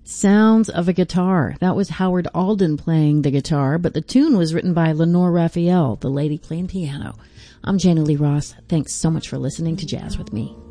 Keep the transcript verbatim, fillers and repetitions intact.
Sounds of a Guitar. That was Howard Alden playing the guitar, but the tune was written by Lenore Raphael, the lady playing piano. I'm Jana Lee Ross. Thanks so much for listening to Jazz with Me.